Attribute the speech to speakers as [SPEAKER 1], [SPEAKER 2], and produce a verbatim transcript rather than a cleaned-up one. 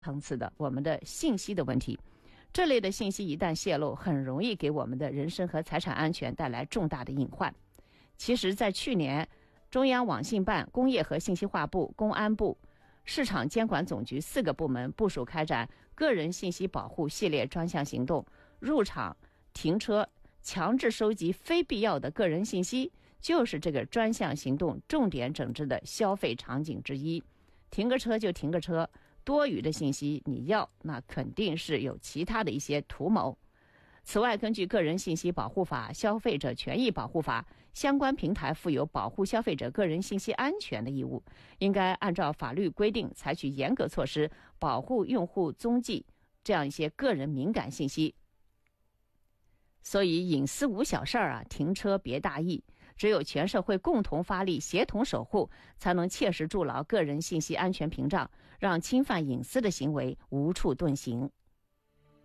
[SPEAKER 1] 层次的我们的信息的问题。这类的信息一旦泄露，很容易给我们的人身和财产安全带来重大的隐患。其实在去年，中央网信办、工业和信息化部、公安部、市场监管总局四个部门部署开展个人信息保护系列专项行动，入场、停车、强制收集非必要的个人信息，就是这个专项行动重点整治的消费场景之一。停个车就停个车，多余的信息你要，那肯定是有其他的一些图谋。此外，根据《个人信息保护法》《消费者权益保护法》，相关平台负有保护消费者个人信息安全的义务，应该按照法律规定采取严格措施，保护用户踪迹这样一些个人敏感信息。所以隐私无小事儿啊，停车别大意，只有全社会共同发力，协同守护，才能切实筑牢个人信息安全屏障，让侵犯隐私的行为无处遁形。